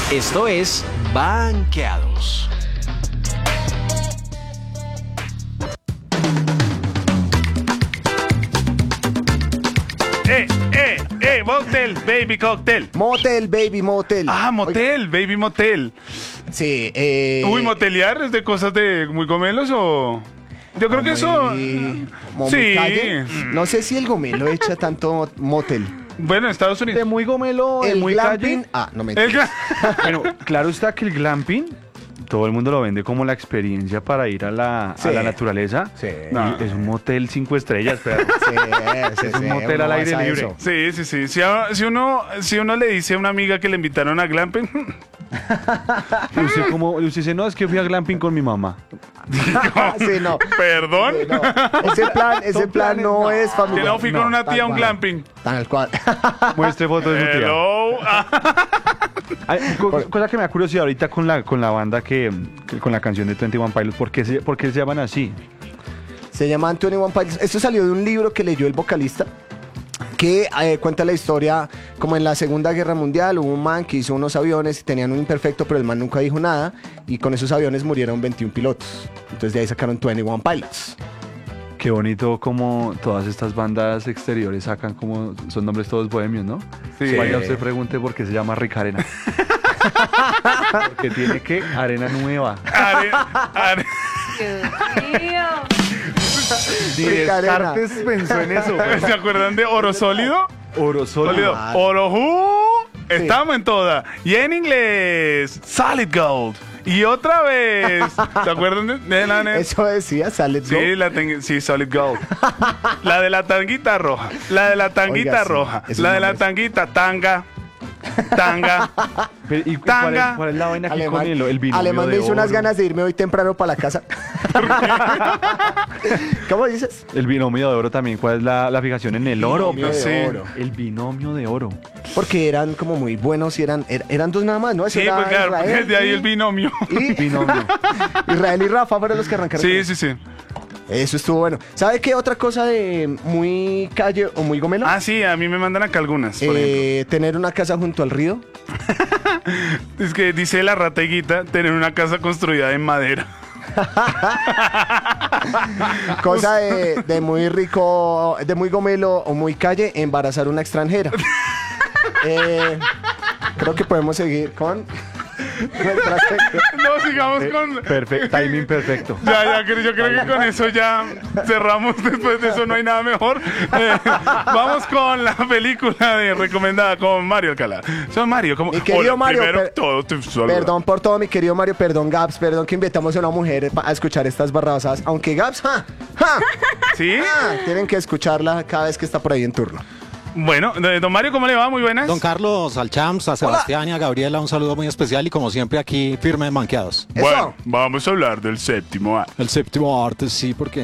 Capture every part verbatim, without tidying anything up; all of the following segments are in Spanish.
Esto es Banqueados. Eh, eh, eh, motel, baby cocktail. Motel, baby, motel. Ah, motel, baby motel. Sí, eh... Uy, motelear es de cosas de muy gomelos o... Yo creo que eso... Como Sí. muy calle. No sé si el gomelo echa tanto motel. Bueno, en Estados De Unidos. muy gomelo, de El muy glamping... calle. Ah, no me El gra- Bueno, claro está que el glamping, todo el mundo lo vende como la experiencia para ir a la, Sí. a la naturaleza. Sí. No. Y es un motel cinco estrellas, pero Sí, sí, Es un sí, motel uno al aire basa libre. eso. Sí, sí, sí. Si, a- si uno, si uno le dice a una amiga que le invitaron a glamping, y usted, como, y usted dice, no, es que fui a glamping con mi mamá. Sí, no. perdón. Sí, no. Ese plan, ese Son plan planes, no, no. es Que familiar. no fui con una tía a un tal cual. glamping. Tal cual. Muestre fotos de su tía. Hello. Ah, Ay, co- cosa que me da curiosidad ahorita con la, con la banda, que, que- con la canción de veintiuno Pilots, ¿por qué, se, ¿por qué se llaman así? Se llama veintiuno Pilots. Esto salió de un libro que leyó el vocalista que eh, cuenta la historia como en la Segunda Guerra Mundial hubo un man que hizo unos aviones y tenían un imperfecto, pero el man nunca dijo nada y con esos aviones murieron veintiún pilotos. Entonces de ahí sacaron veintiuno Pilots. Qué bonito como todas estas bandas exteriores sacan como, son nombres todos bohemios, ¿no? Sí. Vaya usted pregunte por qué se llama Rica Arena. Porque tiene que arena nueva. are- are- Dios mío. Ni Rica Arena. Descartes pensó en eso. pues. ¿Se acuerdan de oro sólido? Oro Sólido. sólido. Ah. Oro who. Estamos en toda. Y en inglés, solid gold. Y otra vez, ¿se acuerdan de, de la net? Eso decía, sale Sí, la ten- sí, solid gold. La de la tanguita roja. La de la tanguita Oiga, sí, roja. esos La de la nombres. tanguita tanga. Tanga. Pero, ¿y cuál Tanga. es, cuál es la vaina aquí Alemán, con el, el binomio Alemán me de hizo unas oro? ganas de irme hoy temprano para la casa. ¿Cómo dices? El binomio de oro también. ¿Cuál es la, la fijación en el oro? Binomio de sí. oro. El binomio de oro. Porque eran como muy buenos y eran, er- eran dos nada más, ¿no? Eso Sí, era pues claro, Israel porque de ahí y- el binomio. y- Binomio. Israel y Rafa fueron los que arrancaron. Sí, con sí, sí. Eso estuvo bueno. ¿Sabe qué otra cosa de muy calle o muy gomelo? Ah, sí, a mí me mandan acá algunas, por ejemplo. Eh, tener una casa junto al río. Es que dice la rata Higuita, tener una casa construida en madera. Cosa de, de muy rico, de muy gomelo o muy calle, embarazar una extranjera. Eh, creo que podemos seguir con nuestra sección. No, sigamos con... Perfecto. Timing perfecto. Ya, ya, creo- yo creo que con eso ya cerramos. Después de eso no hay nada mejor. Eh, vamos con la película de recomendada con Mario Alcalá. Son Mario, como... Mi querido Hola, Mario, primero per- todo te saluda. Perdón por todo, mi querido Mario, perdón, Gaps, perdón que invitamos a una mujer pa- a escuchar estas barrabasadas. Aunque Gaps, ja, ja, ¿Sí? ja, tienen que escucharla cada vez que está por ahí en turno. Bueno, eh, don Mario, ¿cómo le va? Muy buenas. Don Carlos, al Champs, a Sebastián y a Gabriela, un saludo muy especial y como siempre aquí firme en Banqueados. Bueno, Eso. vamos a hablar del séptimo A. El séptimo arte, sí, porque...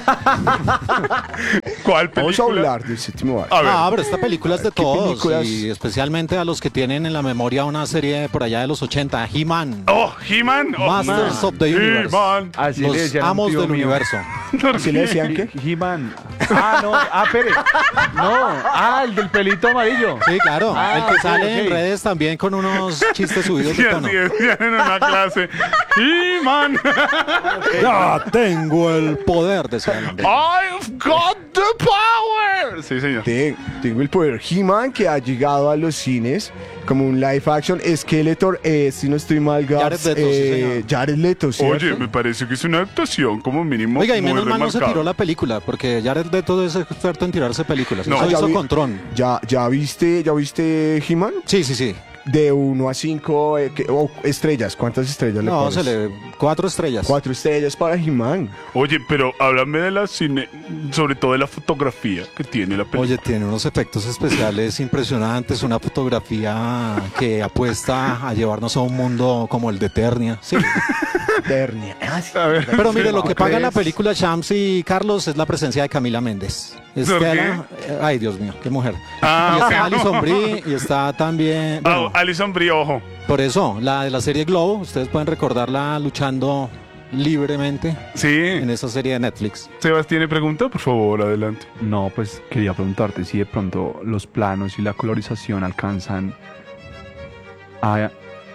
¿Cuál película? Vamos a hablar del séptimo arte. A ver. Ah, pero esta película es de ¿Qué todos películas? y especialmente a los que tienen en la memoria una serie por allá de los ochenta, He-Man. Oh, He-Man. Oh, Masters of the Universe. He-Man. Así Los le decían a un amos tío del mío. universo. ¿Sí le decían qué? He-Man. Ah, no. Ah, Pérez. No. Ah, el del pelito amarillo. Sí, claro. Ah, el que ok, sale ok. en redes también con unos chistes subidos Sí, de tono. así decían en una clase. He-Man. Ya tengo el poder, decía el hombre. I've got the power. Sí, señor. Ten- Tengo el poder. He-Man que ha llegado a los cines como un live action. Skeletor, eh, si no estoy mal, Gaps, Jared Leto, sí, eh, señor. Jared Leto, ¿cierto? Oye, me parece que es una actuación como mínimo Oiga, y muy menos mal no se remarcable. tiró la película, porque Jared Leto es experto en tirarse películas. No. Eso Ah, ya hizo vi- con Tron. ¿Ya, ya viste, ya viste He-Man? Sí, sí, sí. De uno a cinco estrellas. ¿Cuántas estrellas le No, pones? se le... Cuatro estrellas. Cuatro estrellas para He-Man. Oye, pero háblame de la cine, sobre todo de la fotografía que tiene la película. Oye, tiene unos efectos especiales impresionantes, una fotografía que apuesta a llevarnos a un mundo como el de Eternia. Sí. Eternia. Ah, sí. A ver. Pero mire, lo ¿no que paga crees? la película Shams y Carlos es la presencia de Camila Méndez. ¿Por Estela, eh, ay, Dios mío, qué mujer. Ah, y está ok. Alison Brie y está también. Ah, Bueno, Alison Brie, ojo. por eso, la de la serie Glow, ustedes pueden recordarla luchando libremente Sí. en esa serie de Netflix. Sebas tiene pregunta, por favor, adelante. No, pues quería preguntarte si de pronto los planos y la colorización alcanzan a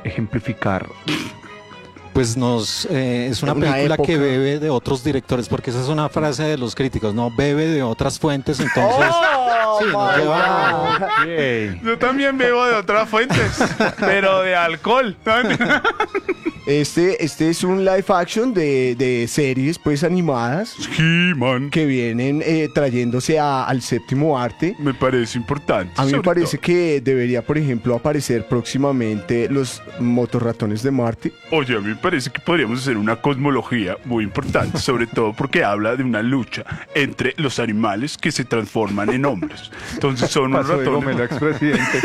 ejemplificar? Pues nos eh, es una, Una película época. que bebe de otros directores, porque esa es una frase de los críticos, no bebe de otras fuentes, entonces Oh, sí, nos my lleva- God. Yay. Yo también bebo de otras fuentes, pero de alcohol. Este, este es un live action de, de series pues animadas He-Man. que vienen eh, trayéndose a- al séptimo arte. Me parece importante. A mí me sobre parece todo. que debería, por ejemplo, aparecer próximamente los motorratones de Marte. Oye, a mí me parece que podríamos hacer una cosmología muy importante, sobre todo porque habla de una lucha entre los animales que se transforman en hombres. Entonces son unos Pasó de ratones. Gomelo, expresidente.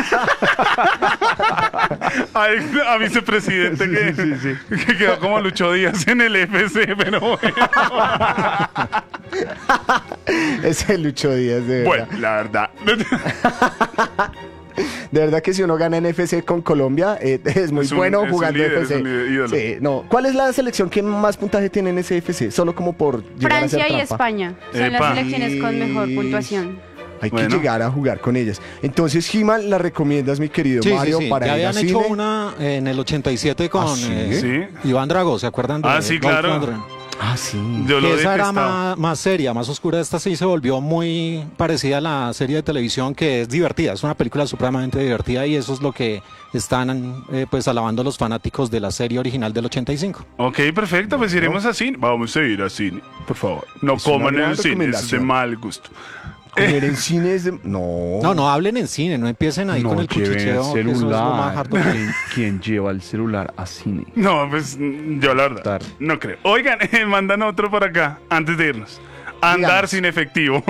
Ay, a vicepresidente que, Sí, sí, sí. que quedó como Lucho Díaz en el F C, pero bueno. Ese Lucho Díaz, de verdad. Bueno, la verdad. De verdad que si uno gana en F C con Colombia, eh, es muy Es un- bueno es un jugando líder, F C. es un líder, ídolo. Sí, no. ¿Cuál es la selección que más puntaje tiene en ese F C? Solo como por llegar Francia a y ser trampa. España son Epa. las selecciones con mejor Y- puntuación. Hay que Bueno. llegar a jugar con ellas. Entonces, He-Man, ¿la recomiendas, mi querido Sí, sí, Mario, sí. para Ya ir al habían hecho cine? una en el ochenta y siete con ¿Ah, sí? eh, Sí. Iván Drago, ¿se acuerdan de Ah, sí, Dolph claro. Lundgren? Ah, sí. Yo lo Que esa era detestaba. más, más seria, más oscura. Esta sí se volvió muy parecida a la serie de televisión, que es divertida. Es una película supremamente divertida y eso es lo que están eh, pues alabando los fanáticos de la serie original del ochenta y cinco. Ok, perfecto, pues iremos a cine. Vamos a ir a cine, por favor. No Es una coman en gran el cine, eso es de recomendación. mal gusto. Comer en cine es de... No. No, no hablen en cine, no empiecen ahí con el lleven cuchicheo. que eso es lo más celular. harto que hay. ¿Quién, quién lleva el celular a cine? No, pues mm, yo la verdad, Tar. no creo. Oigan, eh, mandan otro por acá, antes de irnos. Andar Díganos. sin efectivo.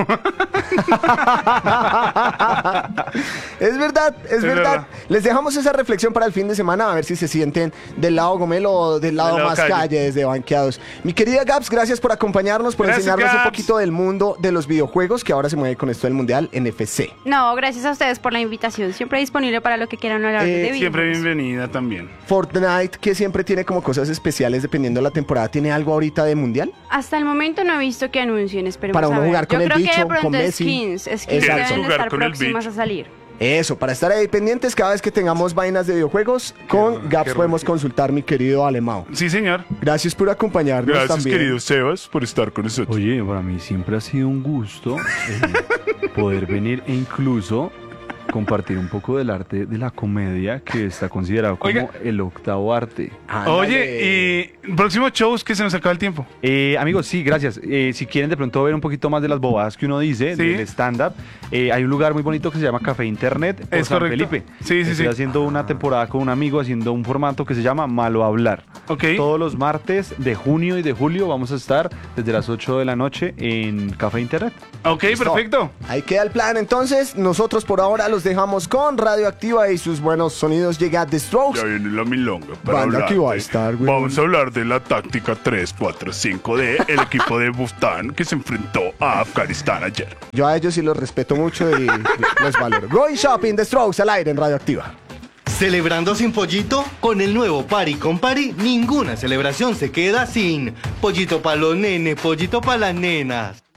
Es verdad, es, Es verdad. verdad. Les dejamos esa reflexión para el fin de semana, a ver si se sienten del lado Gomelo o del lado, lado más calle. calle. Desde Banqueados. Mi querida Gaps, gracias por acompañarnos, por Gracias, enseñarnos un Gaps. poquito del mundo de los videojuegos, que ahora se mueve con esto del Mundial en F C. No, gracias a ustedes por la invitación. Siempre disponible para lo que quieran hablar Eh, de videojuegos. Siempre bienvenida también. Fortnite, que siempre tiene como cosas especiales dependiendo de la temporada, ¿tiene algo ahorita de Mundial? Hasta el momento no he visto que anuncien, esperemos Para a uno ver. jugar con Yo el creo que bicho, de pronto con Messi. skins, skins Exacto. deben Jugar estar con el próximas bicho. a salir. Eso, para estar ahí pendientes cada vez que tengamos vainas de videojuegos, con qué Gaps podemos rico. consultar, mi querido Alemão. Sí, señor. Gracias por acompañarnos Gracias, también. querido Sebas, por estar con nosotros. Oye, para mí siempre ha sido un gusto eh, poder venir e incluso compartir un poco del arte de la comedia, que está considerado como Oiga. el octavo arte. Ándale. Oye, y próximos shows que se nos acaba el tiempo. Eh, amigos, sí, gracias. Eh, si quieren de pronto ver un poquito más de las bobadas que uno dice, Sí. del stand-up, eh, hay un lugar muy bonito que se llama Café Internet por Es San correcto. Felipe. Sí, sí, Estoy sí. haciendo una temporada con un amigo, haciendo un formato que se llama Malo Hablar. Ok. Todos los martes de junio y de julio vamos a estar desde las ocho de la noche en Café Internet. Ok, Listo. perfecto. Ahí queda el plan. Entonces, nosotros por ahora los dejamos con Radioactiva y sus buenos sonidos. Llega The Strokes. Ya viene la milonga. Para Banda hablar que va a de- estar, güey. Vamos a hablar de la táctica tres cuatro cinco de el equipo de Bustán que se enfrentó a Afganistán ayer. Yo a ellos sí los respeto mucho y los valoro. Going Shopping, The Strokes al aire en Radioactiva. Celebrando sin pollito, con el nuevo Pari con Pari, ninguna celebración se queda sin pollito para los nenes, pollito para las nenas.